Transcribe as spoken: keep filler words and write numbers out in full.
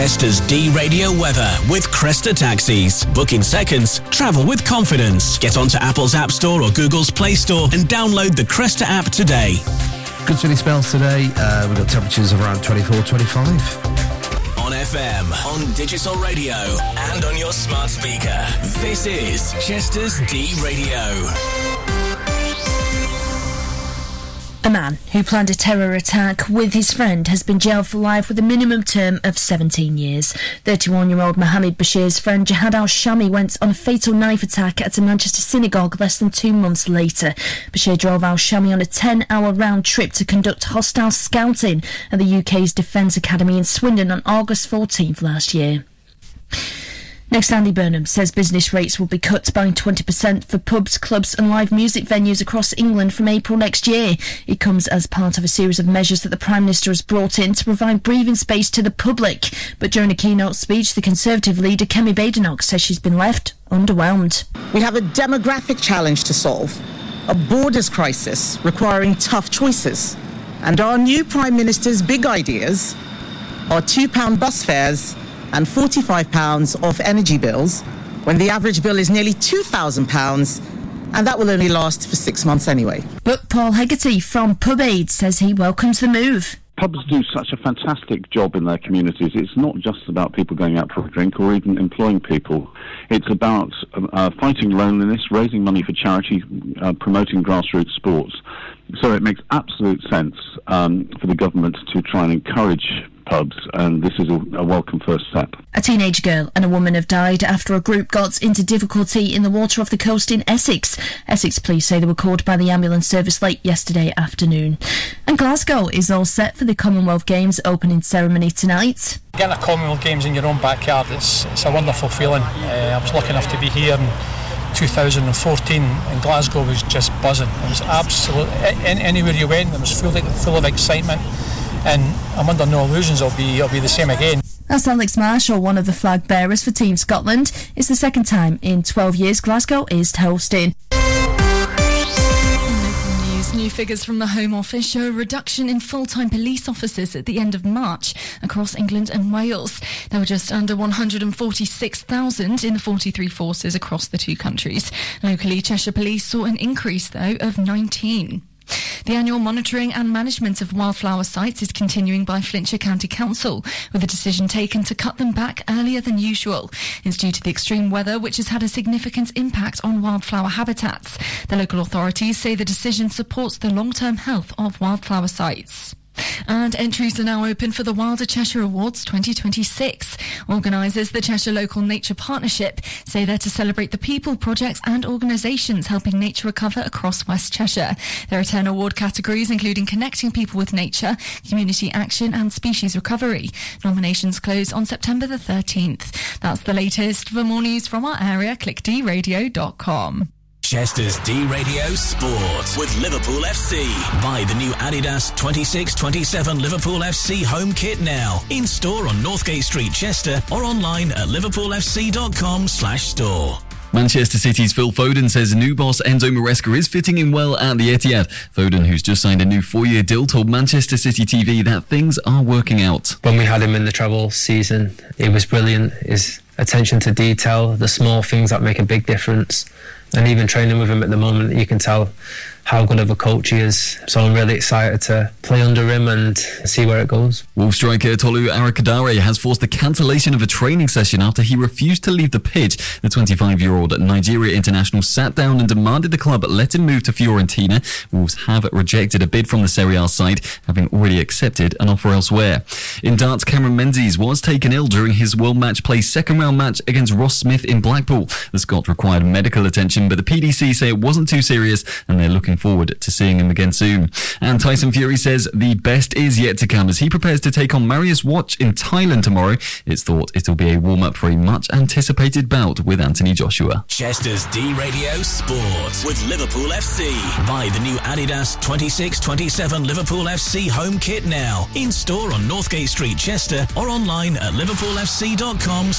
Chester's D Radio weather with Cresta Taxis. Book in seconds, travel with confidence. Get onto Apple's App Store or Google's Play Store and download the Cresta app today. Good sunny spells today. Uh, we've got temperatures of around twenty-four, twenty-five. On F M, on digital radio, and on your smart speaker. This is Chester's D Radio. A man who planned a terror attack with his friend has been jailed for life with a minimum term of seventeen years. thirty-one-year-old Mohammed Bashir's friend Jihad al-Shami went on a fatal knife attack at a Manchester synagogue less than two months later. Bashir drove al-Shami on a ten-hour round trip to conduct hostile scouting at the U K's Defence Academy in Swindon on August fourteenth last year. Next, Andy Burnham says business rates will be cut by twenty percent for pubs, clubs and live music venues across England from April next year. It comes as part of a series of measures that the Prime Minister has brought in to provide breathing space to the public. But during a keynote speech, the Conservative leader Kemi Badenoch says she's been left underwhelmed. We have a demographic challenge to solve, a borders crisis requiring tough choices. And our new Prime Minister's big ideas are two pound bus fares and forty-five pounds off energy bills, when the average bill is nearly two thousand pounds, and that will only last for six months anyway. But Paul Hegarty from PubAid says he welcomes the move. Pubs do such a fantastic job in their communities. It's not just about people going out for a drink or even employing people. It's about uh, fighting loneliness, raising money for charity, uh, promoting grassroots sports. So it makes absolute sense um, for the government to try and encourage pubs, and this is a, a welcome first step. A teenage girl and a woman have died after a group got into difficulty in the water off the coast in Essex. Essex police say they were called by the ambulance service late yesterday afternoon. And Glasgow is all set for the Commonwealth Games opening ceremony tonight. Getting the Commonwealth Games in your own backyard, it's, it's a wonderful feeling. Uh, I was lucky enough to be here in two thousand fourteen, and Glasgow was just buzzing. It was absolutely, anywhere you went, it was full, full of excitement. And I'm under no illusions it'll be, it'll be the same again. That's Alex Marshall, one of the flag bearers for Team Scotland. It's the second time in twelve years Glasgow is hosting. New figures from the Home Office show a reduction in full-time police officers at the end of March across England and Wales. There were just under one hundred forty-six thousand in the forty-three forces across the two countries. Locally, Cheshire Police saw an increase, though, of nineteen. The annual monitoring and management of wildflower sites is continuing by Flintshire County Council, with a decision taken to cut them back earlier than usual. It's due to the extreme weather, which has had a significant impact on wildflower habitats. The local authorities say the decision supports the long-term health of wildflower sites. And entries are now open for the Wilder Cheshire Awards twenty twenty-six. Organisers, the Cheshire Local Nature Partnership, say they're to celebrate the people, projects and organisations helping nature recover across West Cheshire. There are ten award categories, including connecting people with nature, community action and species recovery. Nominations close on September the thirteenth. That's the latest. For more news from our area, click d radio dot com. Chester's D Radio Sport with Liverpool F C. Buy the new Adidas twenty-six twenty-seven Liverpool F C home kit now. In store on Northgate Street, Chester, or online at liverpool f c dot com slash store. Manchester City's Phil Foden says new boss Enzo Maresca is fitting in well at the Etihad. Foden, who's just signed a new four-year deal, told Manchester City T V that things are working out. When we had him in the treble season, it was brilliant. His attention to detail, the small things that make a big difference. And even training with him at the moment, you can tell how good of a coach he is. So I'm really excited to play under him and see where it goes. Wolves striker Tolu Arakadare has forced the cancellation of a training session after he refused to leave the pitch. The twenty-five-year-old Nigeria international sat down and demanded the club let him move to Fiorentina. Wolves have rejected a bid from the Serie A side, having already accepted an offer elsewhere. In darts, Cameron Menzies was taken ill during his World Match Play second-round match against Ross Smith in Blackpool. The Scot required medical attention, but the P D C say it wasn't too serious and they're looking forward to seeing him again soon. And Tyson Fury says the best is yet to come as he prepares to take on Marius Watch in Thailand tomorrow. It's thought it'll be a warm-up for a much-anticipated bout with Anthony Joshua. Chester's D Radio Sport with Liverpool F C. Buy the new Adidas twenty-six twenty-seven Liverpool F C home kit now. In store on Northgate Street, Chester, or online at liverpool f c dot com.